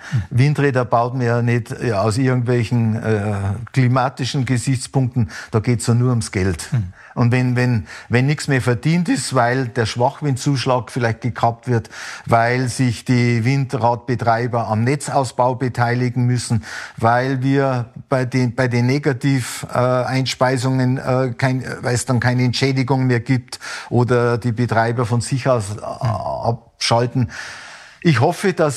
Windräder baut man ja nicht aus irgendwelchen klimatischen Gesichtspunkten, da geht's ja nur ums Geld. Und wenn nichts mehr verdient ist, weil der Schwachwindzuschlag vielleicht gekappt wird, weil sich die Windradbetreiber am Netzausbau beteiligen müssen, weil wir bei den Negativeinspeisungen weil es dann keine Entschädigung mehr gibt oder die Betreiber von sich aus abschalten. Ich hoffe, dass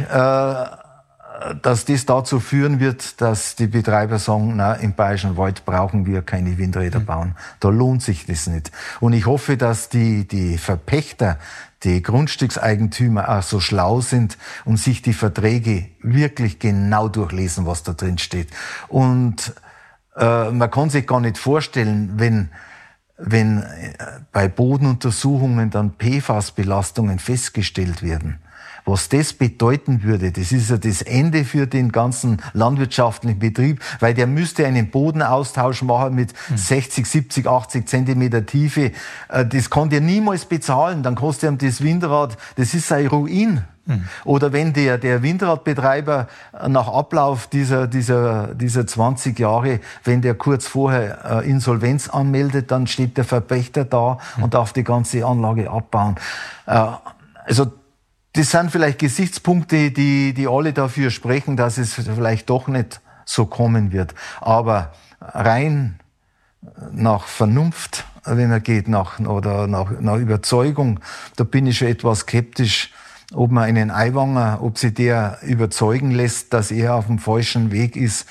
das dazu führen wird, dass die Betreiber sagen, na, im Bayerischen Wald brauchen wir keine Windräder bauen. Da lohnt sich das nicht. Und ich hoffe, dass die Verpächter, die Grundstückseigentümer auch so schlau sind und sich die Verträge wirklich genau durchlesen, was da drin steht. Und man kann sich gar nicht vorstellen, wenn bei Bodenuntersuchungen dann PFAS-Belastungen festgestellt werden, was das bedeuten würde. Das ist ja das Ende für den ganzen landwirtschaftlichen Betrieb, weil der müsste einen Bodenaustausch machen mit 60, 70, 80 Zentimeter Tiefe. Das kann der niemals bezahlen. Dann kostet ihm das Windrad, das ist ein Ruin. Oder wenn der Windradbetreiber nach Ablauf dieser 20 Jahre, wenn der kurz vorher Insolvenz anmeldet, dann steht der Verpächter da und darf die ganze Anlage abbauen. Also das sind vielleicht Gesichtspunkte, die alle dafür sprechen, dass es vielleicht doch nicht so kommen wird. Aber rein nach Vernunft, wenn man geht, nach Überzeugung, da bin ich schon etwas skeptisch, ob man einen Aiwanger, ob sie der überzeugen lässt, dass er auf dem falschen Weg ist.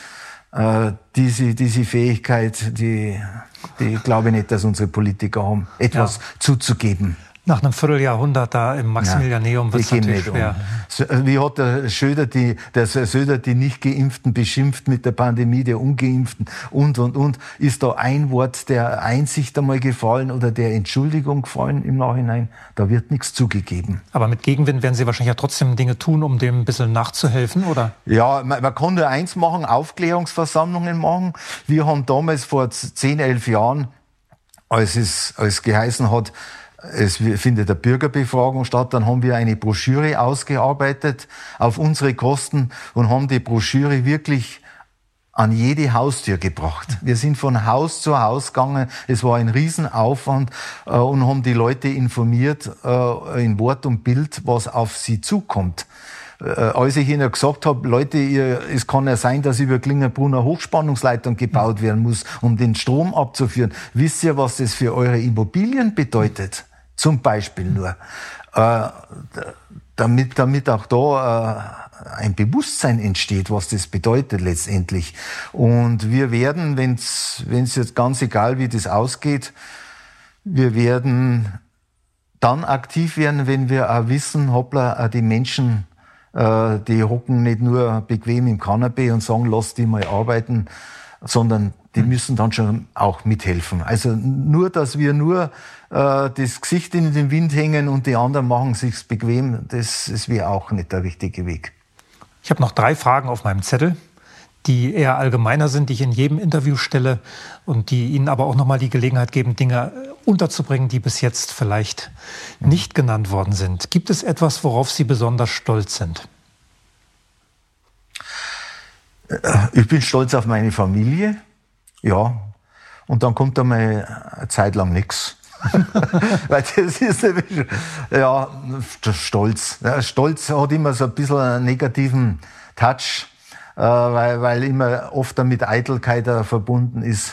Diese Fähigkeit, die glaube ich nicht, dass unsere Politiker haben, etwas zuzugeben. Nach einem Vierteljahrhundert da im Maximilianeum wird es natürlich schwer. Wie hat der Söder die Nicht-Geimpften beschimpft mit der Pandemie der Ungeimpften und. Ist da ein Wort der Einsicht einmal gefallen oder der Entschuldigung gefallen im Nachhinein? Da wird nichts zugegeben. Aber mit Gegenwind werden Sie wahrscheinlich ja trotzdem Dinge tun, um dem ein bisschen nachzuhelfen, oder? Ja, man kann nur eins machen, Aufklärungsversammlungen machen. Wir haben damals vor 10, 11 Jahren, als geheißen hat, es findet eine Bürgerbefragung statt, dann haben wir eine Broschüre ausgearbeitet auf unsere Kosten und haben die Broschüre wirklich an jede Haustür gebracht. Wir sind von Haus zu Haus gegangen, es war ein Riesenaufwand und haben die Leute informiert in Wort und Bild, was auf sie zukommt. Als ich ihnen gesagt habe, Leute, es kann ja sein, dass über Klingenbrunner Hochspannungsleitung gebaut werden muss, um den Strom abzuführen. Wisst ihr, was das für eure Immobilien bedeutet? Zum Beispiel nur. Damit auch da ein Bewusstsein entsteht, was das bedeutet letztendlich. Und wir werden, wenn's jetzt ganz egal, wie das ausgeht, wir werden dann aktiv werden, wenn wir auch wissen, hoppla, die Menschen, die hocken nicht nur bequem im Kanapee und sagen, lass die mal arbeiten, sondern die müssen dann schon auch mithelfen. Also dass wir das Gesicht in den Wind hängen und die anderen machen sich's bequem, das wäre auch nicht der richtige Weg. Ich habe noch 3 Fragen auf meinem Zettel, die eher allgemeiner sind, die ich in jedem Interview stelle und die Ihnen aber auch nochmal die Gelegenheit geben, Dinge unterzubringen, die bis jetzt vielleicht nicht genannt worden sind. Gibt es etwas, worauf Sie besonders stolz sind? Ich bin stolz auf meine Familie, ja. Und dann kommt einmal eine Zeit lang nichts. Weil das ist nämlich, ja, Stolz. Ja, Stolz hat immer so ein bisschen einen negativen Touch, weil immer oft damit Eitelkeit verbunden ist.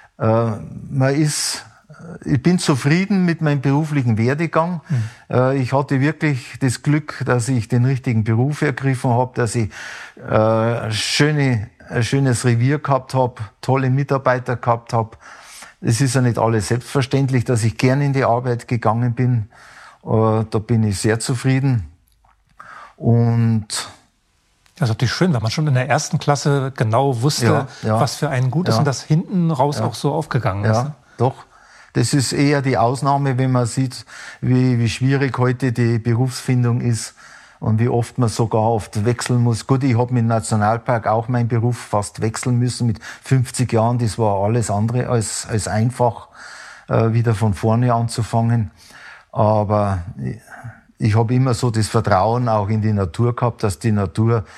Ich bin zufrieden mit meinem beruflichen Werdegang. Ich hatte wirklich das Glück, dass ich den richtigen Beruf ergriffen habe, dass ich ein schönes Revier gehabt habe, tolle Mitarbeiter gehabt habe. Es ist ja nicht alles selbstverständlich, dass ich gern in die Arbeit gegangen bin. Da bin ich sehr zufrieden. Und das ist natürlich schön, wenn man schon in der 1. Klasse genau wusste, was für einen gut ist und das hinten raus auch so aufgegangen ist. Ja, doch. Das ist eher die Ausnahme, wenn man sieht, wie schwierig heute die Berufsfindung ist und wie oft man sogar oft wechseln muss. Gut, ich habe mit dem Nationalpark auch meinen Beruf fast wechseln müssen mit 50 Jahren. Das war alles andere als einfach, wieder von vorne anzufangen. Aber ich habe immer so das Vertrauen auch in die Natur gehabt, dass die Natur